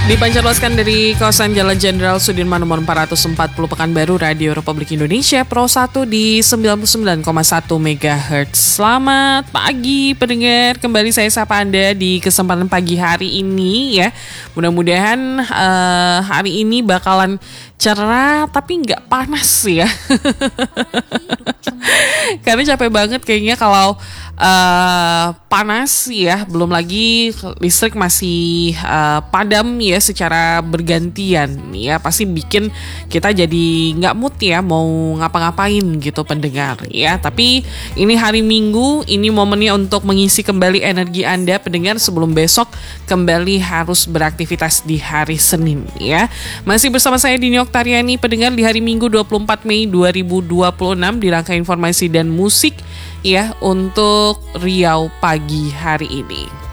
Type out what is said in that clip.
Dipancarluaskan dari kawasan Jalan Jenderal Sudirman nomor 440 Pekanbaru, Radio Republik Indonesia Pro 1 di 99,1 MHz. Selamat pagi pendengar, kembali saya sapa Anda di kesempatan pagi hari ini ya. Mudah-mudahan hari ini bakalan cerah tapi nggak panas ya. Karena capek banget kayaknya kalau panas ya, belum lagi listrik masih padam ya secara bergantian ya, pasti bikin kita jadi nggak mood ya mau ngapa-ngapain gitu pendengar ya. Tapi ini hari Minggu, ini momennya untuk mengisi kembali energi Anda pendengar sebelum besok kembali harus beraktivitas di hari Senin ya. Masih bersama saya Dini Oktariani pendengar di hari Minggu 24 Mei 2026 di rangka informasi dan musik ya untuk Riau pagi hari ini.